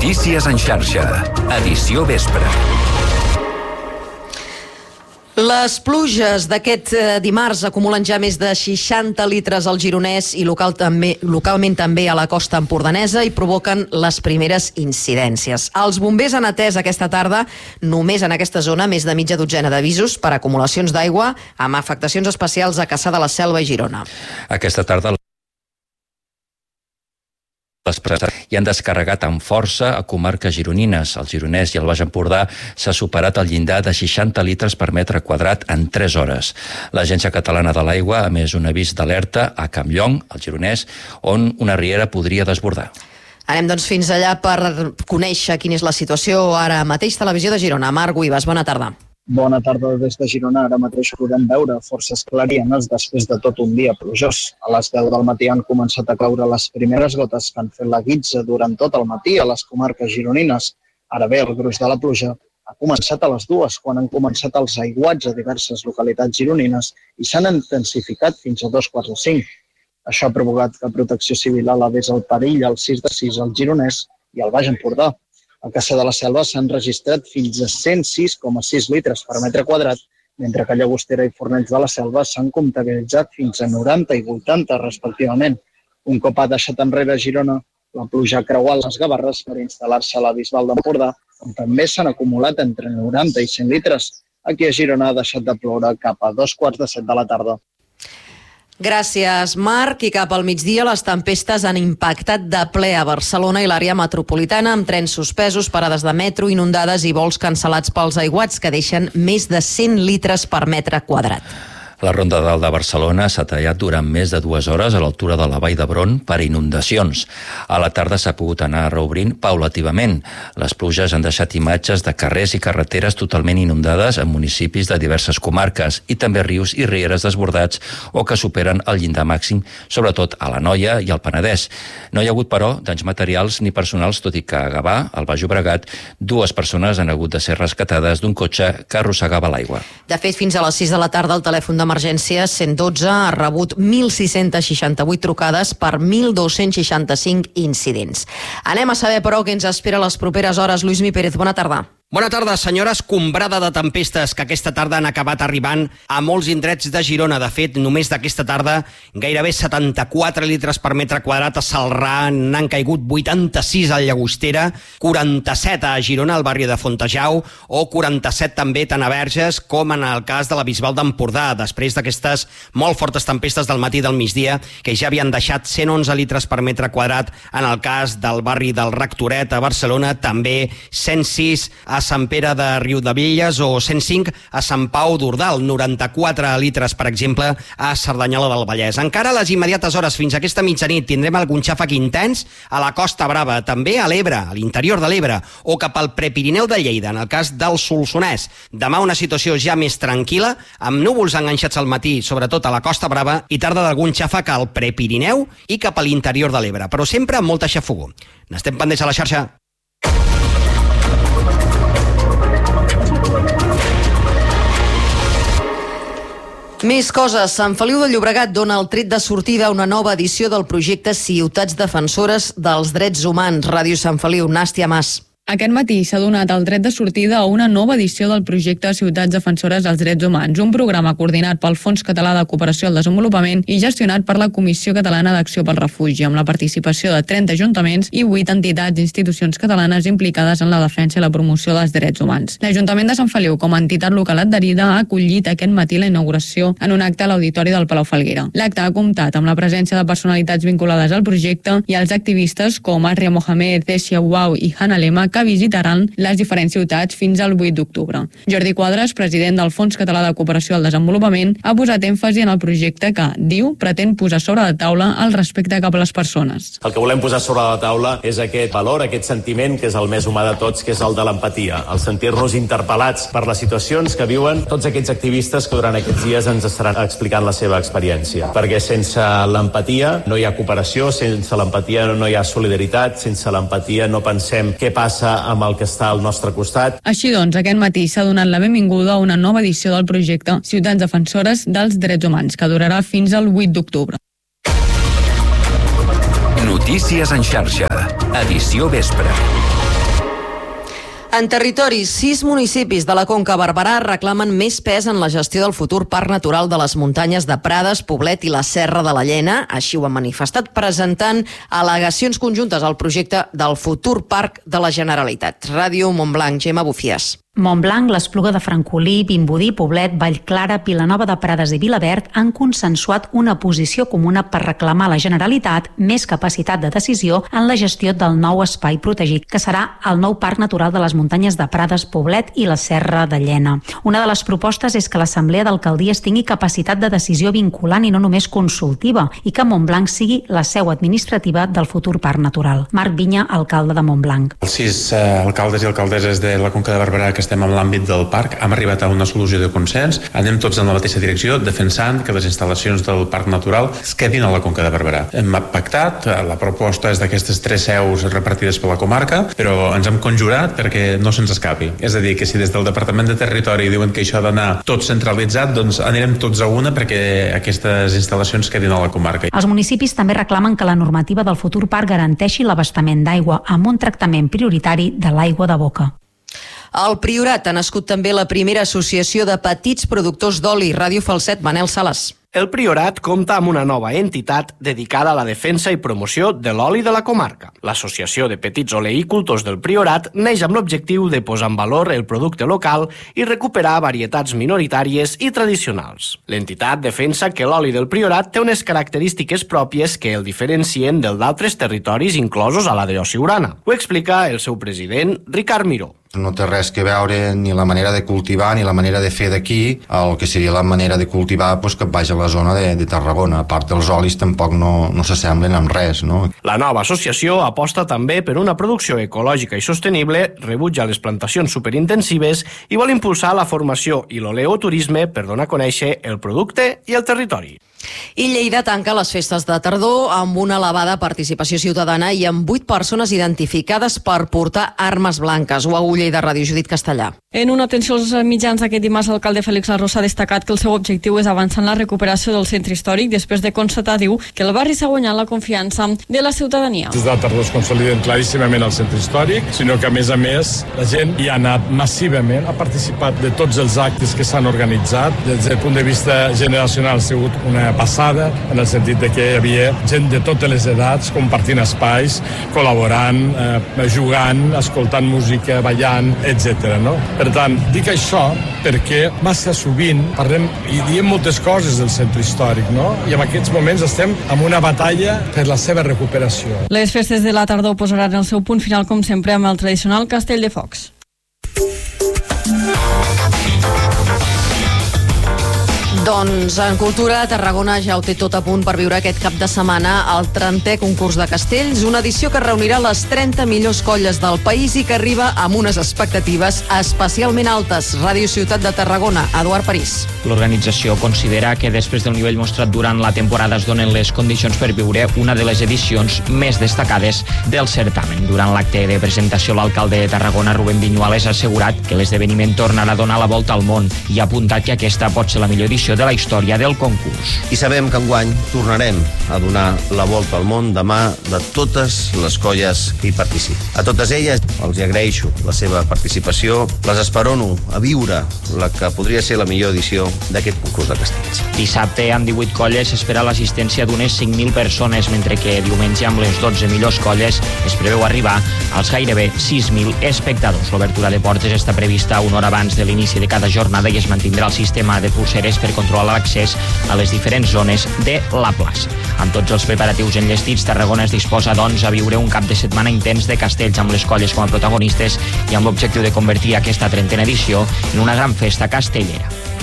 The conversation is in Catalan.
Notícies en xarxa. Edició vespre. Les pluges d'aquest dimarts acumulen ja més de 60 litres al Gironès i localment també a la costa empordanesa i provoquen les primeres incidències. Els bombers han atès aquesta tarda, només en aquesta zona, més de mitja dotzena d'avisos per acumulacions d'aigua amb afectacions especials a Cassà de la Selva i Girona. Aquesta tarda i han descarregat amb força a comarques gironines. El Gironès i el Baix Empordà s'ha superat el llindar de 60 litres per metre quadrat en 3 hores. L'Agència Catalana de l'Aigua ha emès un avís d'alerta a Campllong, al Gironès, on una riera podria desbordar. Anem doncs fins allà per conèixer quina és la situació ara mateix. Televisió de Girona. Marc Guibas, bona tarda. Bona tarda des de Girona. Ara mateix podem veure forces clarianes després de tot un dia plujós. A les 10 del matí han començat a caure les primeres gotes que han fet la guitza durant tot el matí a les comarques gironines. Ara bé, el gruix de la pluja ha començat a les 2, quan han començat els aiguats a diverses localitats gironines i s'han intensificat fins a 2:45. Això ha provocat que Protecció Civil elevés el perill al 6 de 6 al Gironès i al Baix Empordà. A Cassà de la Selva s'han registrat fins a 106,6 litres per metre quadrat, mentre que a Llagostera i Fornells de la Selva s'han comptabilitzat fins a 90 i 80, respectivament. Un cop ha deixat enrere Girona, la pluja ha creuat les Gavarres per instal·lar-se a la Bisbal d'Empordà, on també s'han acumulat entre 90 i 100 litres. Aquí a Girona ha deixat de ploure cap a 2:45 de la tarda. Gràcies, Marc. I cap al migdia les tempestes han impactat de ple a Barcelona i l'àrea metropolitana, amb trens suspesos, parades de metro inundades i vols cancel·lats pels aiguats que deixen més de 100 litres per metre quadrat. La Ronda d'Alt de Barcelona s'ha tallat durant més de 2 hores a l'altura de la Vall d'Hebron per inundacions. A la tarda s'ha pogut anar reobrint paulativament. Les pluges han deixat imatges de carrers i carreteres totalment inundades en municipis de diverses comarques i també rius i rieres desbordats o que superen el llindar màxim, sobretot a l'Anoia i al Penedès. No hi ha hagut, però, danys materials ni personals, tot i que a Gavà, al Baix Llobregat, 2 persones han hagut de ser rescatades d'un cotxe que arrossegava l'aigua. De fet, fins a les 6 de la tarda el telèfon d'emergència 112 ha rebut 1.668 trucades per 1.265 incidents. Anem a saber, però, què ens espera les properes hores. Lluís Pérez, bona tarda. Bona tarda, senyora. Escombrada de tempestes que aquesta tarda han acabat arribant a molts indrets de Girona. De fet, només d'aquesta tarda, gairebé 74 litres per metre quadrat a Celrà, n'han caigut 86 a Llagostera, 47 a Girona, al barri de Fontejau, o 47 també tant a Verges com en el cas de la Bisbal d'Empordà, després d'aquestes molt fortes tempestes del matí i del migdia, que ja havien deixat 111 litres per metre quadrat en el cas del barri del Rectoret a Barcelona, també 106 a Sant Pere de Riudebitlles o 105 a Sant Pau d'Ordal, 94 litres, per exemple, a Cerdanyola del Vallès. Encara a les immediates hores fins a aquesta mitjanit tindrem algun xàfec intens a la Costa Brava, també a l'Ebre, a l'interior de l'Ebre, o cap al Prepirineu de Lleida, en el cas del Solsonès. Demà una situació ja més tranquil·la, amb núvols enganxats al matí, sobretot a la Costa Brava, i tarda d'algun xàfec al Prepirineu i cap a l'interior de l'Ebre, però sempre amb molta xafogor. N'estem pendents a la xarxa. Més coses. Sant Feliu de Llobregat dona el tret de sortida a una nova edició del projecte Ciutats Defensores dels Drets Humans. Ràdio Sant Feliu, Nàstia Mas. Aquest matí s'ha donat el tret de sortida a una nova edició del projecte Ciutats Defensores dels Drets Humans, un programa coordinat pel Fons Català de Cooperació al Desenvolupament i gestionat per la Comissió Catalana d'Acció pel Refugi, amb la participació de 30 ajuntaments i 8 entitats i institucions catalanes implicades en la defensa i la promoció dels drets humans. L'Ajuntament de Sant Feliu, com a entitat local adherida, ha acollit aquest matí la inauguració en un acte a l'Auditori del Palau Falguera. L'acte ha comptat amb la presència de personalitats vinculades al projecte i els activistes com Arria Mohamed, Desia Uau i Hannah Lema, que visitaran les diferents ciutats fins al 8 d'octubre. Jordi Quadres, president del Fons Català de Cooperació al Desenvolupament, ha posat èmfasi en el projecte que, diu, pretén posar sobre la taula el respecte cap a les persones. El que volem posar sobre la taula és aquest valor, aquest sentiment que és el més humà de tots, que és el de l'empatia, el sentir-nos interpel·lats per les situacions que viuen tots aquests activistes que durant aquests dies ens estaran explicant la seva experiència. Perquè sense l'empatia no hi ha cooperació, sense l'empatia no hi ha solidaritat, sense l'empatia no pensem què passa amb el que està al nostre costat. Així doncs, aquest matí s'ha donat la benvinguda a una nova edició del projecte Ciutats Defensores dels Drets Humans, que durarà fins al 8 d'octubre. Notícies en xarxa. Edició vespre. En territori, 6 municipis de la Conca Barberà reclamen més pes en la gestió del futur Parc Natural de les Muntanyes de Prades, Poblet i la Serra de la Llena. Així ho han manifestat presentant al·legacions conjuntes al projecte del futur Parc de la Generalitat. Ràdio Montblanc, Gemma Bufies. Montblanc, l'Espluga de Francolí, Vimbodí, Poblet, Vallclara, Vilanova de Prades i Vilaverd han consensuat una posició comuna per reclamar a la Generalitat més capacitat de decisió en la gestió del nou espai protegit, que serà el nou Parc Natural de les Muntanyes de Prades, Poblet i la Serra de Llena. Una de les propostes és que l'Assemblea d'Alcaldies tingui capacitat de decisió vinculant i no només consultiva, i que Montblanc sigui la seu administrativa del futur Parc Natural. Marc Vinya, alcalde de Montblanc. Els 6 alcaldes i alcaldesses de la Conca de Barberà que estem en l'àmbit del parc hem arribat a una solució de consens, anem tots en la mateixa direcció defensant que les instal·lacions del Parc Natural es quedin a la Conca de Barberà. Hem pactat, la proposta és d'aquestes 3 seus repartides per la comarca, però ens hem conjurat perquè no se'ns escapi. És a dir, que si des del Departament de Territori diuen que això ha d'anar tot centralitzat, doncs anirem tots a una perquè aquestes instal·lacions quedin a la comarca. Els municipis també reclamen que la normativa del futur parc garanteixi l'abastament d'aigua amb un tractament prioritari de l'aigua de boca. Al Priorat ha nascut també la primera associació de petits productors d'oli. Ràdio Falset, Manel Sales. El Priorat compta amb una nova entitat dedicada a la defensa i promoció de l'oli de la comarca. L'Associació de Petits Oleícultors del Priorat neix amb l'objectiu de posar en valor el producte local i recuperar varietats minoritàries i tradicionals. L'entitat defensa que l'oli del Priorat té unes característiques pròpies que el diferencien del d'altres territoris inclosos a la Diòcesi Urana. Ho explica el seu president, Ricard Miró. No té res que veure ni la manera de cultivar ni la manera de fer d'aquí el que seria la manera de cultivar que vaja a la zona de Tarragona. A part dels olis tampoc no s'assemblen amb res, no? La nova associació aposta també per una producció ecològica i sostenible, rebutja les plantacions superintensives i vol impulsar la formació i l'oleoturisme per donar a conèixer el producte i el territori. I Lleida tanca les festes de tardor amb una elevada participació ciutadana i amb 8 persones identificades per portar armes blanques. Ho agulla de Ràdio Judit Castellà. En una atenció als mitjans aquest dimarts, l'alcalde Fèlix Larrosa ha destacat que el seu objectiu és avançar en la recuperació del centre històric després de constatar, diu, que el barri s'ha guanyat la confiança de la ciutadania. Des de tardor es consoliden claríssimament el centre històric, sinó que a més la gent hi ha anat massivament, ha participat de tots els actes que s'han organitzat. Des del punt de vista generacional ha sigut una passada, en el sentit de que hi havia gent de totes les edats compartint espais, col·laborant, jugant, escoltant música, ballant, etc. No? Per tant, dic això perquè massa sovint parlem i diem moltes coses del centre històric, no? I en aquests moments estem en una batalla per la seva recuperació. Les festes de la tardor posaran el seu punt final, com sempre, amb el tradicional Castell de Focs. Doncs en cultura, Tarragona ja ho té tot a punt per viure aquest cap de setmana el 30è concurs de castells, una edició que reunirà les 30 millors colles del país i que arriba amb unes expectatives especialment altes. Ràdio Ciutat de Tarragona, Eduard París. L'organització considera que després del nivell mostrat durant la temporada es donen les condicions per viure una de les edicions més destacades del certamen. Durant l'acte de presentació, l'alcalde de Tarragona, Rubén Viñuales, ha assegurat que l'esdeveniment tornarà a donar la volta al món i ha apuntat que aquesta pot ser la millor edició de la història del concurs. I sabem que enguany tornarem a donar la volta al món de mà de totes les colles que hi participen. A totes elles els agraeixo la seva participació, les esperono a viure la que podria ser la millor edició d'aquest concurs de castells. Dissabte, amb 18 colles, s'espera l'assistència d'unes 5.000 persones, mentre que diumenge, amb les 12 millors colles, es preveu arribar als gairebé 6.000 espectadors. L'obertura de portes està prevista una hora abans de l'inici de cada jornada i es mantindrà el sistema de pulseres per controlar l'accés a les diferents zones de la plaça. Amb tots els preparatius enllestits, Tarragona es disposa, doncs, a viure un cap de setmana intens de castells amb les colles com a protagonistes i amb l'objectiu de convertir aquesta 30a edició en una gran festa castellera.